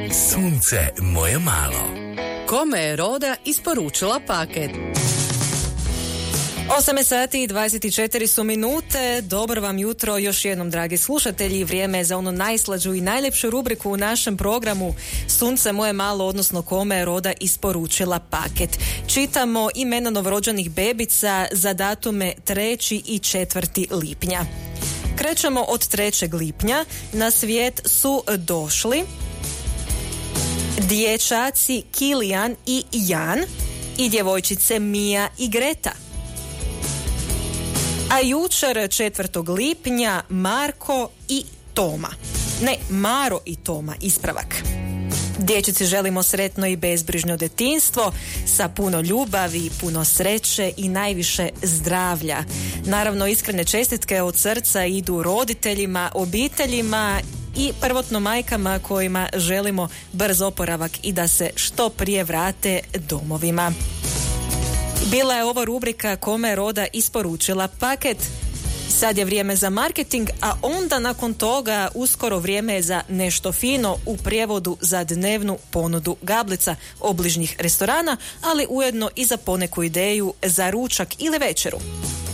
Sunce moje malo. Kome je Roda isporučila paket? 8 sati i 24 su minute. Dobro vam jutro još jednom, dragi slušatelji. Vrijeme je za onu najslađu i najljepšu rubriku u našem programu Sunce moje malo, odnosno Kome je Roda isporučila paket. Čitamo imena novorođenih bebica za datume 3. i 4. lipnja. Krećemo od 3. lipnja. Na svijet su došli dječaci Kilijan i Jan i djevojčice Mija i Greta. A jučer 4. lipnja Marko i Toma. Ne, Maro i Toma, ispravak. Dječici želimo sretno i bezbrižno djetinjstvo sa puno ljubavi, puno sreće i najviše zdravlja. Naravno, iskrene čestitke od srca idu roditeljima, obiteljima i prvotno majkama kojima želimo brz oporavak i da se što prije vrate domovima. Bila je ovo rubrika Kome je Roda isporučila paket. Sad je vrijeme za marketing, a onda nakon toga uskoro vrijeme je za nešto fino, u prijevodu za dnevnu ponudu gablica obližnjih restorana, ali ujedno i za poneku ideju za ručak ili večeru.